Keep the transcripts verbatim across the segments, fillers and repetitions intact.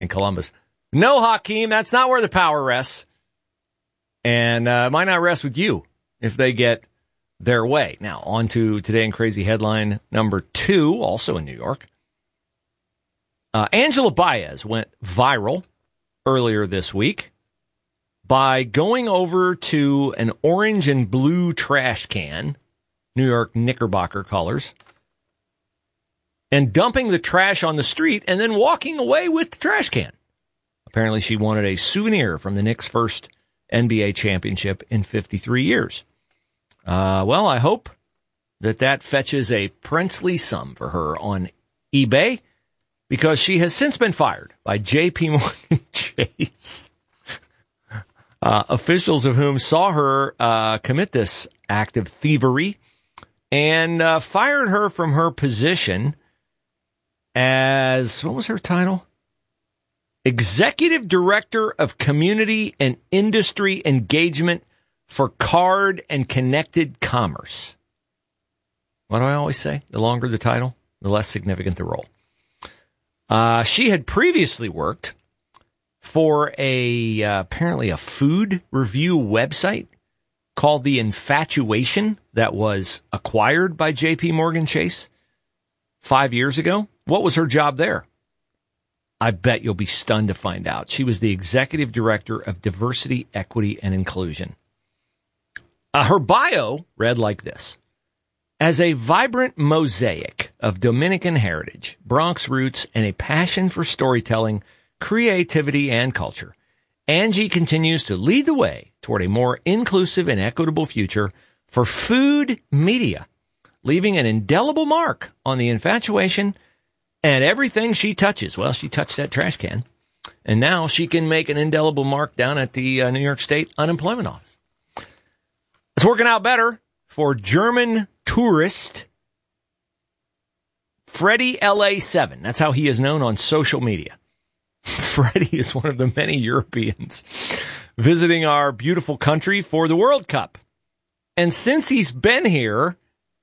in Columbus. No, Hakeem, that's not where the power rests. And uh, it might not rest with you if they get their way. Now, on to Today in Crazy headline number two, also in New York. Uh, Angela Baez went viral earlier this week by going over to an orange and blue trash can, New York Knickerbocker colors, and dumping the trash on the street and then walking away with the trash can. Apparently, she wanted a souvenir from the Knicks' first N B A championship in fifty-three years. Uh, well, I hope that that fetches a princely sum for her on eBay, because she has since been fired by J P Morgan Chase, uh, officials of whom saw her uh, commit this act of thievery and uh, fired her from her position as, what was her title? Executive Director of Community and Industry Engagement for Card and Connected Commerce. What do I always say? The longer the title, the less significant the role. Uh, she had previously worked for a uh, apparently a food review website called The Infatuation that was acquired by J P Morgan Chase five years ago. What was her job there? I bet you'll be stunned to find out. She was the Executive Director of Diversity, Equity, and Inclusion. Uh, her bio read like this. As a vibrant mosaic of Dominican heritage, Bronx roots, and a passion for storytelling, creativity, and culture, Angie continues to lead the way toward a more inclusive and equitable future for food media, leaving an indelible mark on The Infatuation and everything she touches. Well, she touched that trash can, and now she can make an indelible mark down at the uh, New York State Unemployment Office. It's working out better for German tourist Freddie L A seven. That's how he is known on social media. Freddie is one of the many Europeans visiting our beautiful country for the World Cup. And since he's been here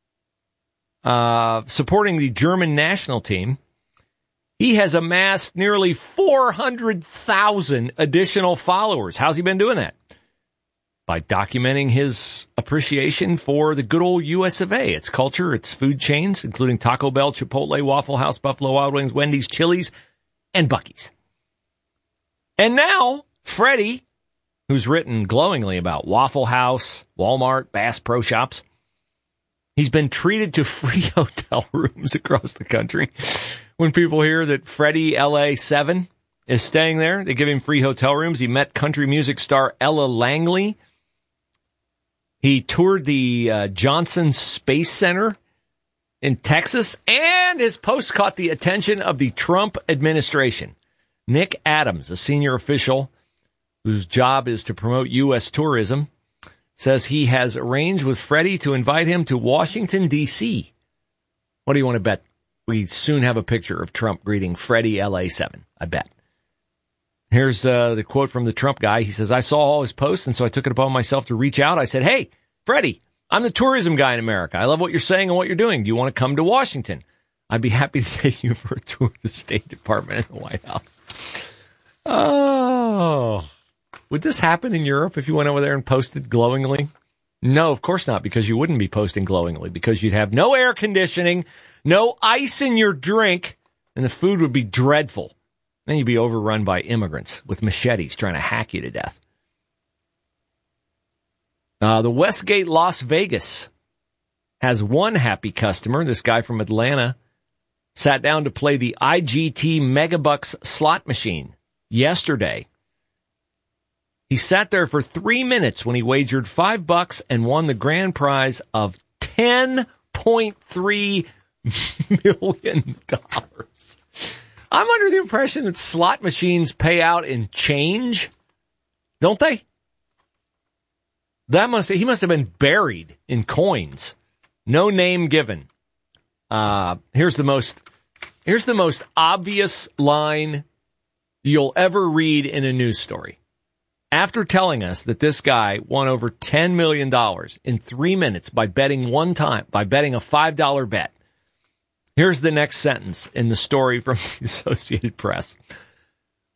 uh, supporting the German national team, he has amassed nearly four hundred thousand additional followers. How's he been doing that? By documenting his appreciation for the good old U S of A, its culture, its food chains, including Taco Bell, Chipotle, Waffle House, Buffalo Wild Wings, Wendy's, Chili's, and Buc-ee's. And now, Freddie, who's written glowingly about Waffle House, Walmart, Bass Pro Shops, he's been treated to free hotel rooms across the country. When people hear that Freddie L A seven is staying there, they give him free hotel rooms. He met country music star Ella Langley. He toured the uh, Johnson Space Center in Texas, and his post caught the attention of the Trump administration. Nick Adams, a senior official whose job is to promote U S tourism, says he has arranged with Freddie to invite him to Washington, D C. What do you want to bet? We soon have a picture of Trump greeting Freddie L A seven, I bet. Here's uh, the quote from the Trump guy. He says, I saw all his posts, and so I took it upon myself to reach out. I said, hey, Freddie, I'm the tourism guy in America. I love what you're saying and what you're doing. Do you want to come to Washington? I'd be happy to take you for a tour of the State Department and the White House. Oh, would this happen in Europe if you went over there and posted glowingly? No, of course not, because you wouldn't be posting glowingly, because you'd have no air conditioning, no ice in your drink, and the food would be dreadful. Then you'd be overrun by immigrants with machetes trying to hack you to death. Uh, the Westgate Las Vegas has one happy customer. This guy from Atlanta sat down to play the I G T Megabucks slot machine yesterday. He sat there for three minutes when he wagered five bucks and won the grand prize of ten point three million dollars. I'm under the impression that slot machines pay out in change, don't they? That must he must have been buried in coins. No name given. Uh, here's the most here's the most obvious line you'll ever read in a news story. After telling us that this guy won over ten million dollars in three minutes by betting one time, by betting a five dollar bet, here's the next sentence in the story from the Associated Press.